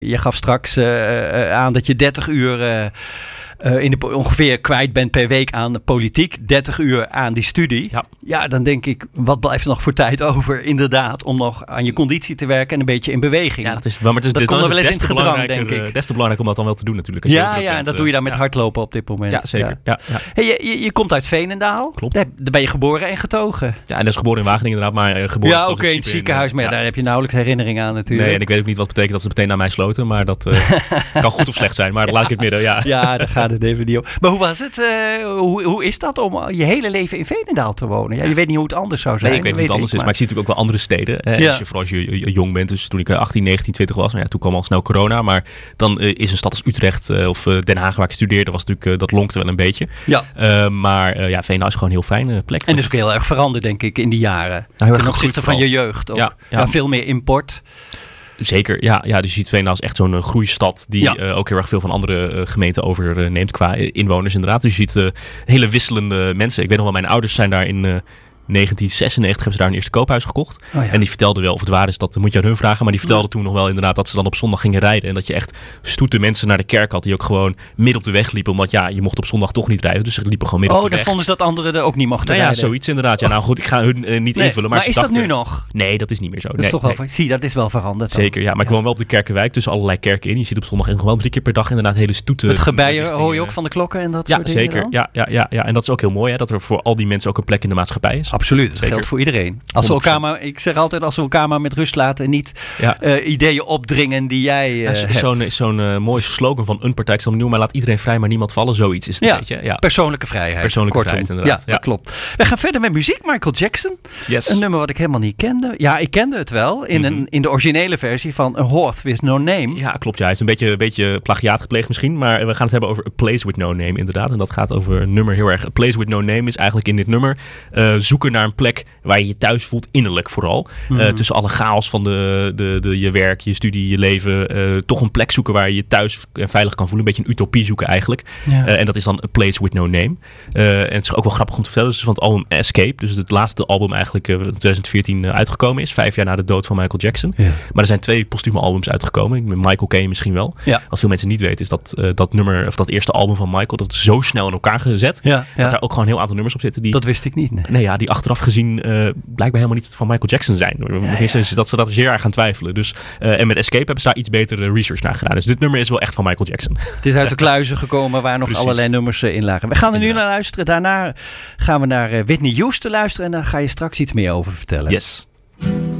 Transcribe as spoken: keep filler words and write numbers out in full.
Je gaf straks uh, uh, aan dat je dertig uur uh, uh, in de, ongeveer kwijt bent per week aan de politiek. dertig uur aan die studie. Ja. ja, dan denk ik, wat blijft er nog voor tijd over inderdaad om nog aan je conditie te werken en een beetje in beweging. Ja, dat is wel, maar het is, dat komt er wel eens in het het gedrang, denk ik. Uh, des te belangrijk om dat dan wel te doen natuurlijk. Als ja, je ja, bent, en dat doe je dan met ja. hardlopen op dit moment. Ja, zeker. Ja. Ja, ja. Hey, je, je, je komt uit Veenendaal. Klopt. Daar, daar ben je geboren en getogen. Ja, en dat is geboren in Wageningen inderdaad, maar uh, geboren ja, oké, okay, in het ziekenhuis, in, maar ja. daar heb je nauwelijks herinnering aan natuurlijk. Nee, en ik weet ook niet wat het betekent dat ze meteen naar mij sloten, maar dat uh, kan goed of slecht zijn, maar dat laat ik het midden, ja. Ja, daar gaat het even niet om. Maar hoe was het? Uh, hoe, hoe is dat om je hele leven in Veenendaal te wonen? Ja, je weet niet hoe het anders zou zijn. Nee, ik weet niet hoe het anders ik, is, maar ik zie natuurlijk ook wel andere steden. Hè, ja. Als je, vooral als je jong bent, dus toen ik achttien, negentien, twintig was, nou ja, toen kwam al snel corona, maar dan uh, is een stad als Utrecht uh, of uh, Den Haag waar ik studeerde, was natuurlijk, uh, dat lonkte wel een beetje. Ja. Uh, maar uh, ja, Veenendaal is gewoon een heel fijne plek. En dus ook heel erg veranderd, denk ik, in die jaren. Nou, ten opzichte van je jeugd ook. Ja, ja. Ja, veel meer import. Zeker, ja, ja. Dus je ziet Veenendaal is echt zo'n uh, groeistad die ja. uh, ook heel erg veel van andere uh, gemeenten overneemt uh, qua inwoners inderdaad. Dus je ziet uh, hele wisselende mensen. Ik weet nog wel, mijn ouders zijn daar in uh, negentien zesennegentig hebben ze daar een eerste koophuis gekocht. Oh ja. En die vertelden wel, of het waar is, dat moet je aan hun vragen. Maar die vertelden ja. toen nog wel inderdaad dat ze dan op zondag gingen rijden. En dat je echt stoete mensen naar de kerk had die ook gewoon midden op de weg liepen. Omdat ja, je mocht op zondag toch niet rijden. Dus ze liepen gewoon midden oh, op de weg. Oh, dan vonden ze dat anderen er ook niet mochten nou rijden. Ja, zoiets inderdaad. Ja, nou goed, ik ga hun uh, niet nee, invullen. Maar, maar is dachten, dat nu nog? Nee, dat is niet meer zo. Dat nee, is toch nee. wel, zie, dat is wel veranderd. Dan. Zeker, ja. Maar ik woon wel op de Kerkenwijk tussen allerlei kerken in. Je ziet op zondag nog wel drie keer per dag inderdaad hele stoeten. Het gebijen hoor je ook van de klokken en dat ja, soort dingen zeker. Ja, ja, ja, ja. En dat is ook heel mooi, hè, dat er voor al die mensen ook een plek in de maatschappij is. Absoluut, dat zeker. Geldt voor iedereen. Als we elkaar maar, ik zeg altijd, als we elkaar maar met rust laten en niet ja. uh, ideeën opdringen die jij uh, ja, hebt. Zo'n, zo'n uh, mooie slogan van een partij, ik zal hem noemen, maar laat iedereen vrij, maar niemand vallen. Zoiets is het ja. een beetje. Ja. Persoonlijke vrijheid. Persoonlijke kortom. vrijheid, inderdaad. Ja, dat ja. klopt. We gaan verder met muziek. Michael Jackson. Yes. Een nummer wat ik helemaal niet kende. Ja, ik kende het wel in, mm-hmm. een, in de originele versie van A Horse With No Name. Ja, klopt. Ja. Het is een beetje, een beetje plagiaat gepleegd misschien, maar we gaan het hebben over A Place With No Name inderdaad. En dat gaat over een nummer heel erg. A Place With No Name is eigenlijk in dit nummer uh, zoeken naar een plek waar je je thuis voelt, innerlijk vooral. Mm-hmm. Uh, tussen alle chaos van de, de, de, je werk, je studie, je leven. Uh, toch een plek zoeken waar je je thuis en veilig kan voelen. Een beetje een utopie zoeken eigenlijk. Ja. Uh, en dat is dan A Place With No Name. Uh, en het is ook wel grappig om te vertellen. Dus van het album Escape. Dus het laatste album eigenlijk uh, twintig veertien uh, uitgekomen is. Vijf jaar na de dood van Michael Jackson. Ja. Maar er zijn twee postume albums uitgekomen. Michael ken je misschien wel. Ja. Als veel mensen niet weten is dat uh, dat nummer, of dat eerste album van Michael, dat is zo snel in elkaar gezet. Ja, ja. Dat daar ook gewoon een heel aantal nummers op zitten. Die, dat wist ik niet. Nee, nee ja, die achteraf gezien uh, blijkbaar helemaal niet van Michael Jackson zijn. Ja, ja. Dat ze dat zeer erg gaan twijfelen. Dus, uh, en met Escape hebben ze daar iets betere research naar gedaan. Dus dit nummer is wel echt van Michael Jackson. Het is uit de kluizen gekomen waar nog Precies. allerlei nummers uh, in lagen. We gaan er nu Inderdaad. naar luisteren. Daarna gaan we naar uh, Whitney Houston luisteren. En daar ga je straks iets meer over vertellen. Yes.